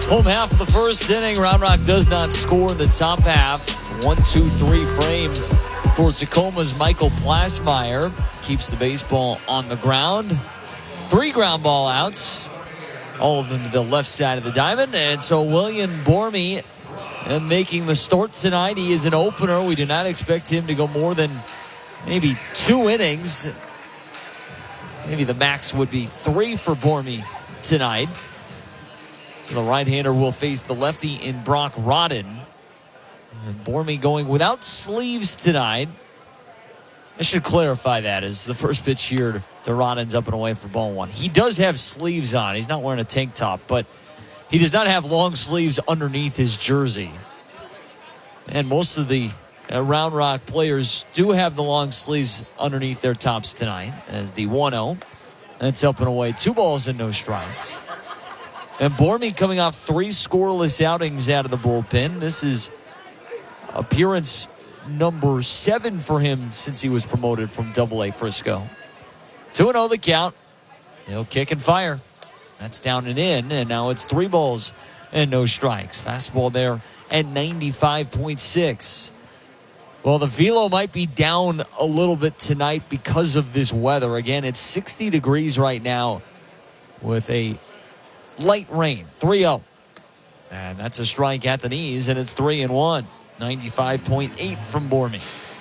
Home half of the first inning. Round Rock does not score in the top half. 1-2-3 frame for Tacoma's Michael Plasmeyer. Keeps the baseball on the ground. 3 ground ball outs. All of them to the left side of the diamond. And so William Bormy making the start tonight. He is an opener. We do not expect him to go more than maybe 2 innings. Maybe the max would be 3 for Bormy tonight. So the right-hander will face the lefty in Brock Rodden. And Bormy going without sleeves tonight. I should clarify that as the first pitch here to Rodden's up and away for ball 1. He does have sleeves on. He's not wearing a tank top, but he does not have long sleeves underneath his jersey. And most of the Round Rock players do have the long sleeves underneath their tops tonight as the 1-0. That's up and away. 2 balls and no strikes. And Bormy coming off 3 scoreless outings out of the bullpen. This is appearance number 7 for him since he was promoted from Double-A Frisco. 2-0 the count. He'll kick and fire. That's down and in, and now it's 3 balls and no strikes. Fastball there at 95.6. Well, the velo might be down a little bit tonight because of this weather. Again, it's 60 degrees right now with a light rain. 3-0. And that's a strike at the knees, and it's 3-1. 95.8 from Bormy.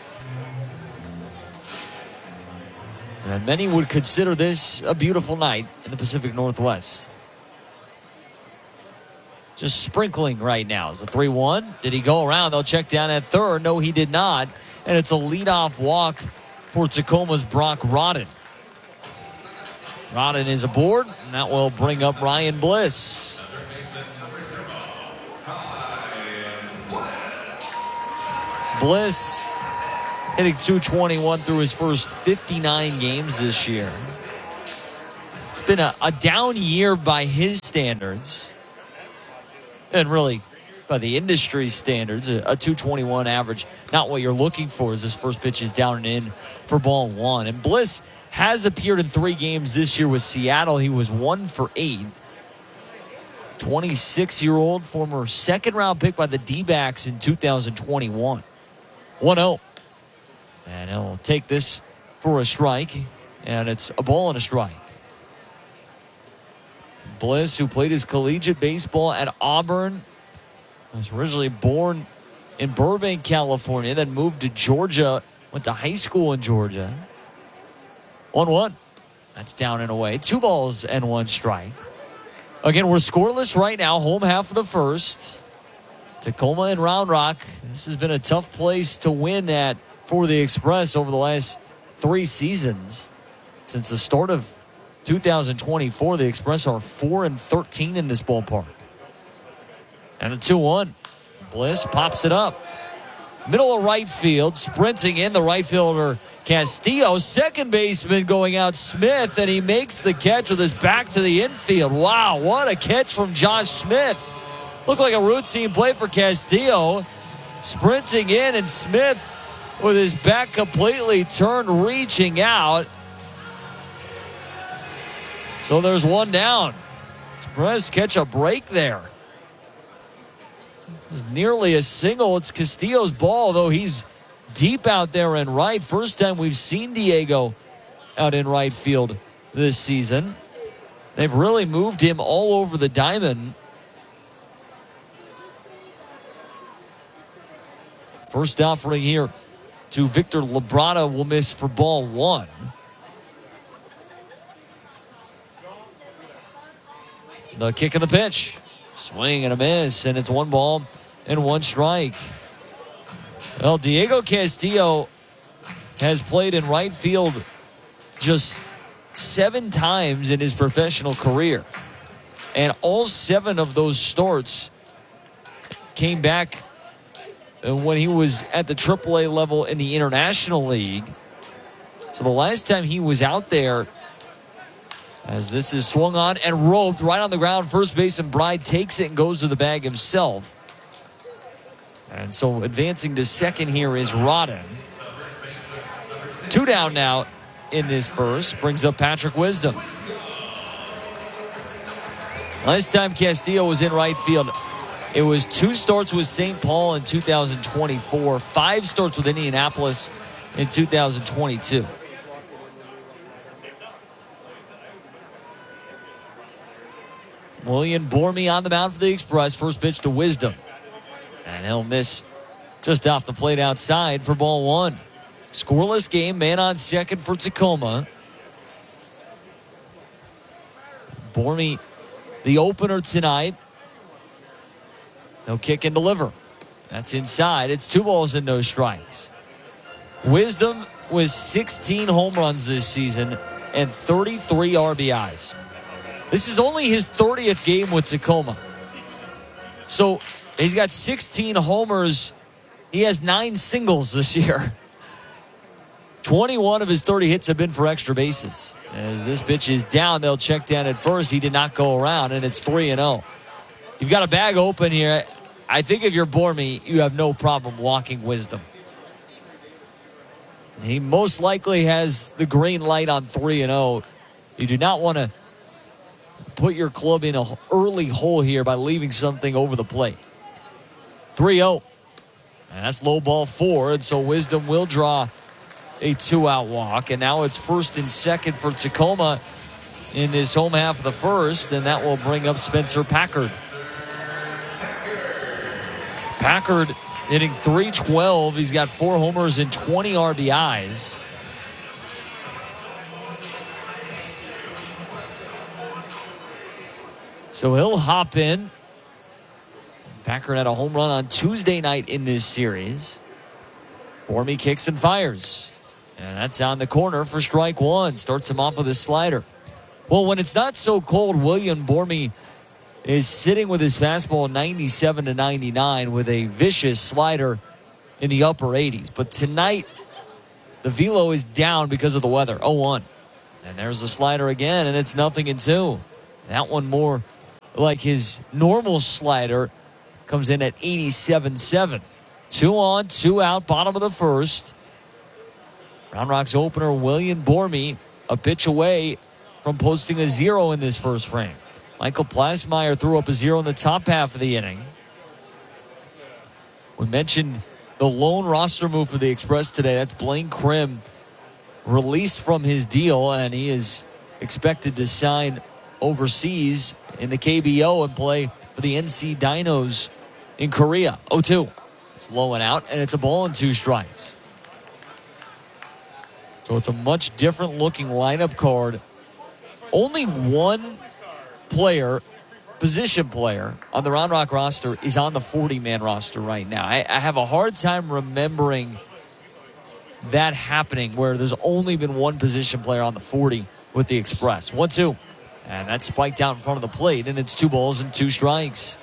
And many would consider this a beautiful night in the Pacific Northwest. Just sprinkling right now. It's a 3-1. Did he go around? They'll check down at third. No, he did not. And it's a leadoff walk for Tacoma's Brock Rodden. Rodden is aboard, and that will bring up Ryan Bliss. Bliss hitting .221 through his first 59 games this year. It's been a down year by his standards. And really, by the industry standards, a .221 average, not what you're looking for as his first pitch is down and in for ball 1. And Bliss has appeared in 3 games this year with Seattle. He was 1 for 8. 26-year-old, former second-round pick by the D-backs in 2021. 1-0. And he'll take this for a strike. And it's a ball and a strike. Bliss, who played his collegiate baseball at Auburn, was originally born in Burbank, California, then moved to Georgia, went to high school in Georgia. 1-1. That's down and away. 2 balls and 1 strike. Again, we're scoreless right now, home half of the first. Tacoma and Round Rock. This has been a tough place to win at for the Express over the last 3 seasons. Since the start of 2024, the Express are 4-13 in this ballpark. And a 2-1. Bliss pops it up. Middle of right field, sprinting in the right fielder Castillo. Second baseman going out Smith, and he makes the catch with his back to the infield. Wow, what a catch from Josh Smith. Looked like a routine play for Castillo. Sprinting in, and Smith with his back completely turned, reaching out. So there's 1 down. Express catch a break there. It's nearly a single. It's Castillo's ball, though he's deep out there in right. First time we've seen Diego out in right field this season. They've really moved him all over the diamond. First offering here to Victor Labrada will miss for ball 1. The kick and the pitch. Swing and a miss, and it's 1 ball and 1 strike. Well, Diego Castillo has played in right field just 7 times in his professional career. And all 7 of those starts came back when he was at the AAA level in the International League. So the last time he was out there, as this is swung on and roped right on the ground, first baseman Bride takes it and goes to the bag himself. And so advancing to second here is Rodden. 2 down now in this first. Brings up Patrick Wisdom. Last time Castillo was in right field, it was 2 starts with St. Paul in 2024, 5 starts with Indianapolis in 2022. William Bormy on the mound for the Express. First pitch to Wisdom. And he'll miss just off the plate outside for ball 1. Scoreless game, man on second for Tacoma. Bormy, the opener tonight. No kick and deliver. That's inside. It's 2 balls and no strikes. Wisdom with 16 home runs this season and 33 RBIs. This is only his 30th game with Tacoma. So he's got 16 homers. He has 9 singles this year. 21 of his 30 hits have been for extra bases. As this pitch is down, they'll check down at first. He did not go around, and it's 3-0. You've got a bag open here. I think if you're Bormy, you have no problem walking Wisdom. He most likely has the green light on 3-0. You do not want to put your club in an early hole here by leaving something over the plate. 3-0. And that's low ball 4, and so Wisdom will draw a 2-out walk. And now it's first and second for Tacoma in this home half of the first, and that will bring up Spencer Packard. Packard hitting .312. He's got 4 homers and 20 RBIs. So he'll hop in. Packard had a home run on Tuesday night in this series. Bormy kicks and fires. And that's on the corner for strike 1. Starts him off with a slider. Well, when it's not so cold, William Bormy is sitting with his fastball 97 to 99 with a vicious slider in the upper 80s. But tonight, the velo is down because of the weather. 0-1. And there's the slider again, and it's 0-2. That one more like his normal slider, comes in at 87.7. 2 on, 2 out, bottom of the first. Round Rock's opener, William Bormy, a pitch away from posting a 0 in this first frame. Michael Plasmeyer threw up a 0 in the top half of the inning. We mentioned the lone roster move for the Express today. That's Blaine Krim, released from his deal, and he is expected to sign overseas in the KBO and play for the NC Dinos in Korea. 0-2. It's low and out, and it's a ball and 2 strikes. So it's a much different looking lineup card. Only one player, position player, on the Round Rock roster is on the 40-man roster right now. I have a hard time remembering that happening where there's only been one position player on the 40 with the Express. 1-2. And that's spiked out in front of the plate, and it's 2 balls and 2 strikes.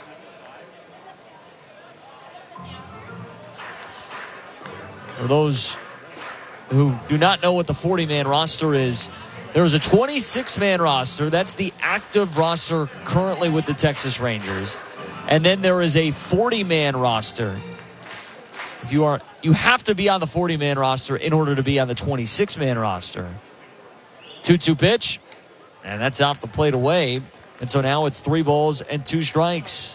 For those who do not know what the 40-man roster is, there is a 26-man roster. That's the active roster currently with the Texas Rangers. And then there is a 40-man roster. If you have to be on the 40-man roster in order to be on the 26-man roster. 2-2 pitch. And that's off the plate away. And so now it's 3 balls and 2 strikes.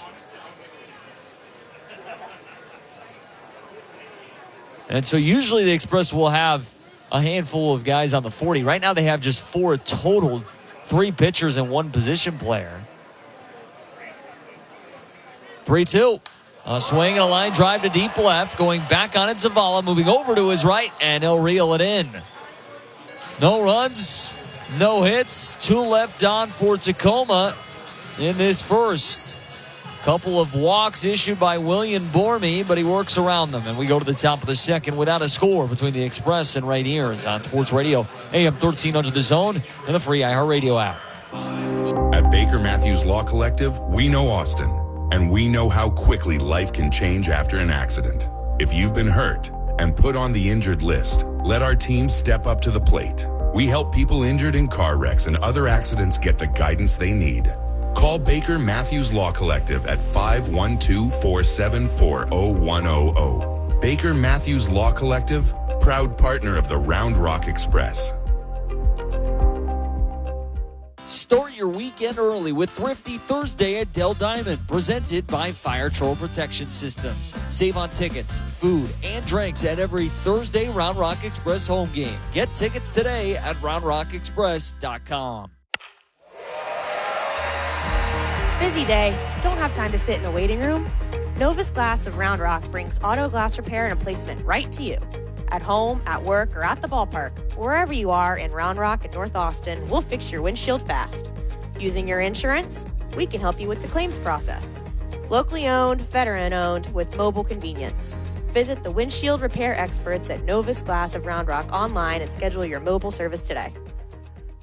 And so usually the Express will have a handful of guys on the 40. Right now they have just 4 total, 3 pitchers and 1 position player. 3-2. A swing and a line drive to deep left. Going back on it, Zavala moving over to his right, and he'll reel it in. No runs. No hits, 2 left on for Tacoma in this first. Couple of walks issued by William Bormy, but he works around them. And we go to the top of the second without a score between the Express and Rainiers on Sports Radio, AM 1300 The Zone, and the free iHeartRadio app. At Baker Matthews Law Collective, we know Austin, and we know how quickly life can change after an accident. If you've been hurt and put on the injured list, let our team step up to the plate. We help people injured in car wrecks and other accidents get the guidance they need. Call Baker Matthews Law Collective at 512-474-0100. Baker Matthews Law Collective, proud partner of the Round Rock Express. Start your weekend early with Thrifty Thursday at Dell Diamond, presented by Fire Troll Protection Systems. Save on tickets, food, and drinks at every Thursday Round Rock Express home game. Get tickets today at roundrockexpress.com. Busy day? Don't have time to sit in a waiting room? Novus Glass of Round Rock brings auto glass repair and replacement right to you. At home, at work, or at the ballpark, wherever you are in Round Rock and North Austin, we'll fix your windshield fast. Using your insurance? We can help you with the claims process. Locally owned, veteran-owned, with mobile convenience. Visit the windshield repair experts at Novus Glass of Round Rock online and schedule your mobile service today.